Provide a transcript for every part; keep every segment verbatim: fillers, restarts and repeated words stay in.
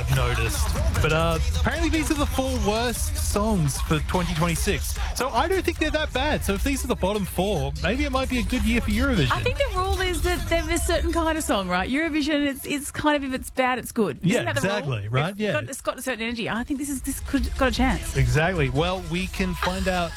I've noticed. But uh, apparently these are the four worst songs for twenty twenty-six. So I don't think they're that bad. So if these are the bottom four, maybe it might be a good year for Eurovision. I think the rule is that there's a certain kind of song, right? Eurovision, it's it's kind of, if it's bad, it's good. Isn't Yeah, that the rule? exactly, right? It's Yeah. got, it's got a certain energy. I think this is this could got a chance. Exactly. Well, we can find out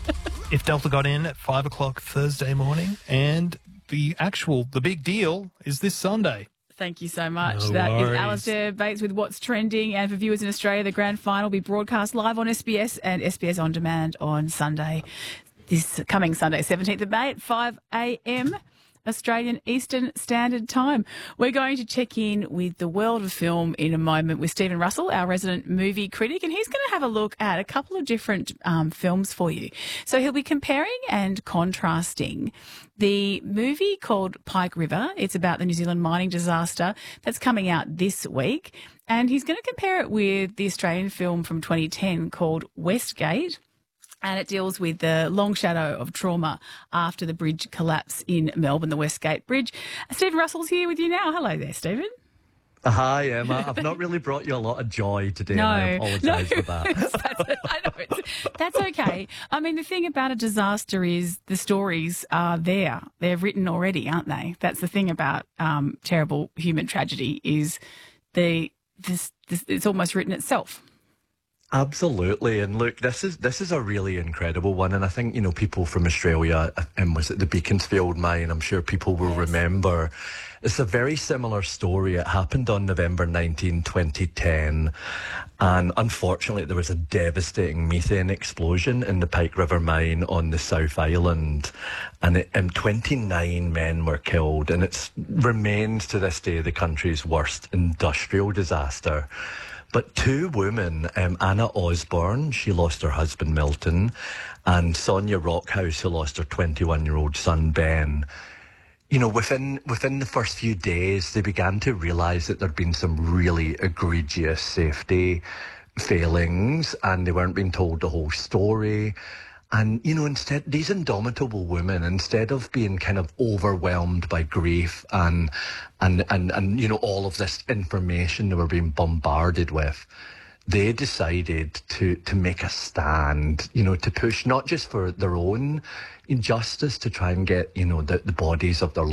if Delta got in at five o'clock Thursday morning, and the actual, the big deal is this Sunday. Thank you so much. No That worries. is Alistair Bates with What's Trending. And for viewers in Australia, the grand final will be broadcast live on S B S and S B S On Demand on Sunday. This coming Sunday, seventeenth of May at five a.m. Australian Eastern Standard Time. We're going to check in with the world of film in a moment with Stephen Russell, our resident movie critic, and he's going to have a look at a couple of different um, films for you. So he'll be comparing and contrasting the movie called Pike River. It's about the New Zealand mining disaster that's coming out this week. And he's going to compare it with the Australian film from twenty ten called Westgate. And it deals with the long shadow of trauma after the bridge collapse in Melbourne, the Westgate Bridge. Stephen Russell's here with you now. Hello there, Stephen. Hi, Emma. I've not really brought you a lot of joy today, No, and I apologise no. for that. that's, I know, it's, that's okay. I mean, the thing about a disaster is the stories are there. They're written already, aren't they? That's the thing about um, terrible human tragedy is the this, this it's almost written itself. Absolutely, and look, this is this is a really incredible one, and I think, you know, people from Australia, and was it the Beaconsfield mine? I'm sure people will remember. It's a very similar story. It happened on November nineteenth, twenty ten, and unfortunately there was a devastating methane explosion in the Pike River mine on the South Island, and, it, and twenty-nine men were killed, and it remains to this day the country's worst industrial disaster. But two women, um, Anna Osborne, she lost her husband Milton, and Sonia Rockhouse, who lost her twenty-one-year-old son Ben. You know, within within the first few days, they began to realise that there'd been some really egregious safety failings, and they weren't being told the whole story. And, you know, instead, these indomitable women, instead of being kind of overwhelmed by grief and, and, and, and, you know, all of this information they were being bombarded with, they decided to, to make a stand, you know, to push not just for their own injustice, to try and get, you know, the, the bodies of their